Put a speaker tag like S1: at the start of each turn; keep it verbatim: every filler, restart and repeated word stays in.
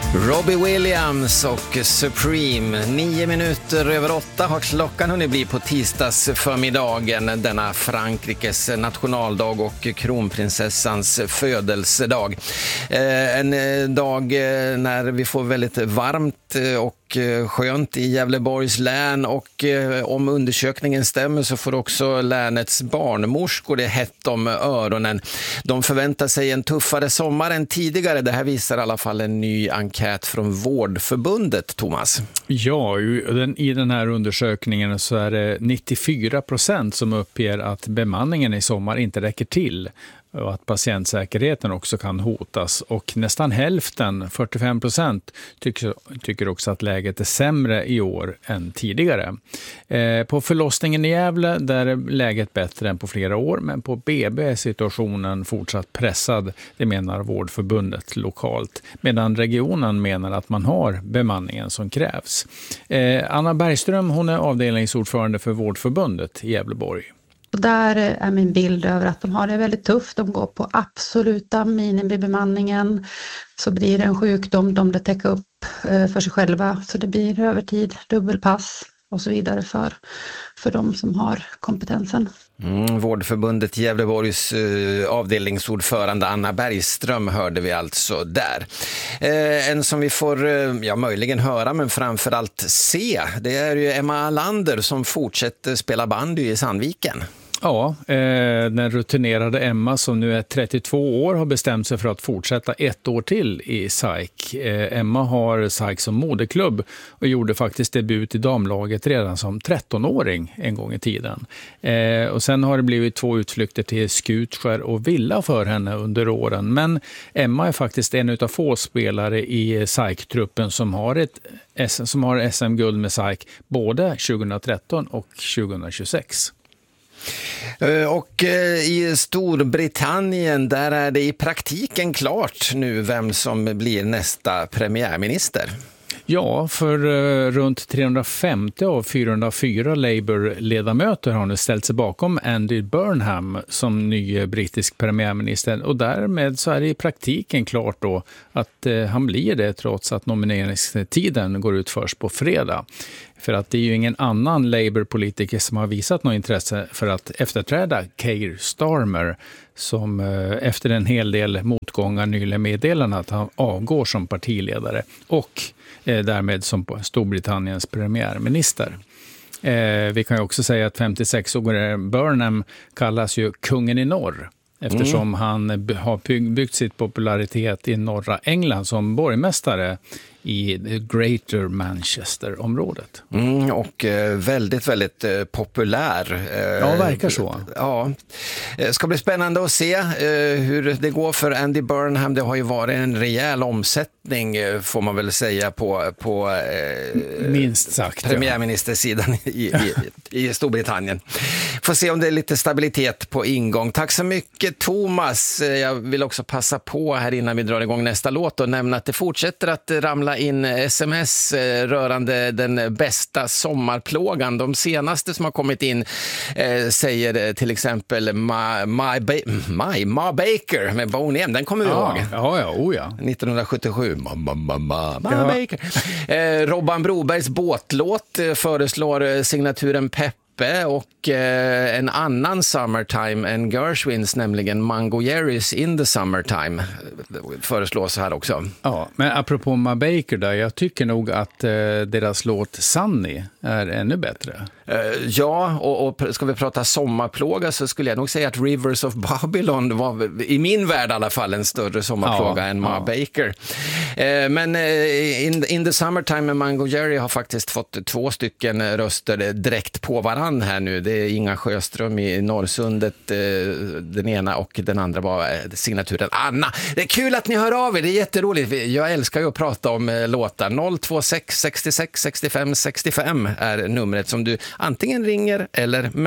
S1: Robbie Williams och Supreme. Nio minuter över åtta har klockan hunnit bli på tisdags förmiddagen, denna Frankrikes nationaldag och kronprinsessans födelsedag. Eh, en dag när vi får väldigt varmt och skönt i Gävleborgs län, och eh, om undersökningen stämmer så får också länets barnmorskor det hett om öronen. De förväntar sig en tuffare sommar än tidigare. Det här visar i alla fall en ny enkät från Vårdförbundet, Thomas.
S2: Ja, i den här undersökningen så är det nittiofyra procent som uppger att bemanningen i sommar inte räcker till och att patientsäkerheten också kan hotas. Och nästan hälften, fyrtiofem procent, tycker, tycker också att läget är sämre i år än tidigare. Eh, på förlossningen i Gävle där är läget bättre än på flera år, men på B B är situationen fortsatt pressad, det menar Vårdförbundet lokalt, medan regionen menar att man har bemanningen som krävs. Eh, Anna Bergström, hon är avdelningsordförande för Vårdförbundet i Gävleborg.
S3: Och där är min bild över att de har det väldigt tufft. De går på absoluta minimibemanningen. Så blir det en sjukdom de det täcker upp för sig själva. Så det blir övertid, dubbelpass och så vidare för, för de som har kompetensen.
S1: Mm, Vårdförbundet Gävleborgs eh, avdelningsordförande Anna Bergström hörde vi alltså där. Eh, en som vi får eh, ja, möjligen höra men framförallt se, det är ju Emma Allander som fortsätter spela bandy i Sandviken.
S2: Ja, eh, den rutinerade Emma som nu är trettiotvå år har bestämt sig för att fortsätta ett år till i S A I K. Eh, Emma har S A I K som moderklubb och gjorde faktiskt debut i damlaget redan som trettonåring en gång i tiden. Eh, och sen har det blivit två utflykter till Skutskär och Villa för henne under åren. Men Emma är faktiskt en av få spelare i S A I K-truppen som har ett som har S M-guld med S A I K både tjugohundratretton och tjugohundratjugosex.
S1: Och i Storbritannien där är det i praktiken klart nu vem som blir nästa premiärminister.
S2: Ja, för uh, runt trehundrafemtio av fyrahundrafyra Labour-ledamöter har nu ställt sig bakom Andy Burnham som ny brittisk premiärminister, och därmed så är det i praktiken klart då att uh, han blir det trots att nomineringstiden går ut först på fredag. För att det är ju ingen annan Labour-politiker som har visat något intresse för att efterträda Keir Starmer som uh, efter en hel del motgångar nyligen meddelade att han avgår som partiledare och därmed som Storbritanniens premiärminister. Eh, vi kan ju också säga att femtiosex-årige Burnham kallas ju kungen i norr eftersom mm. han b- har byggt sitt popularitet i norra England som borgmästare i Greater Manchester-området.
S1: Mm, och eh, väldigt, väldigt eh, populär. Eh,
S2: ja, verkar så.
S1: Ja. Det ska bli spännande att se eh, hur det går för Andy Burnham. Det har ju varit en rejäl omsättning, eh, får man väl säga, på, på eh,
S2: minst sagt,
S1: premiärministersidan ja. i, i, i Storbritannien. Får se om det är lite stabilitet på ingång. Tack så mycket, Thomas. Jag vill också passa på här innan vi drar igång nästa låt och nämna att det fortsätter att ramla in sms rörande den bästa sommarplågan. De senaste som har kommit in eh, säger till exempel My, My, ba- My Ma Baker med Boney M. Den kommer vi
S2: ja,
S1: ihåg.
S2: Ja, ja, oh ja.
S1: nittonhundrasjuttiosju. Ma, ma, ma, ma, Ma ja. Baker. Eh, Robban Brobergs båtlåt eh, föreslår signaturen Pepp och eh, en annan Summertime än Gershwins, nämligen Mango Jerry's In the Summertime föreslås här också.
S2: Ja, men apropå Ma Baker där, jag tycker nog att eh, deras låt Sunny är ännu bättre.
S1: Uh, ja, och, och ska vi prata sommarplåga så skulle jag nog säga att Rivers of Babylon var i min värld i alla fall en större sommarplåga ja, än Ma ja. Baker. Uh, men uh, in, in the Summertime med Mango Jerry har faktiskt fått två stycken röster direkt på varann här nu. Det är Inga Sjöström i Norrsundet, uh, den ena, och den andra var uh, signaturen Anna. Det är kul att ni hör av er, det är jätteroligt. Jag älskar ju att prata om uh, låtar. noll två sex sextiosex sextiofem sextiofem är numret som du antingen ringer eller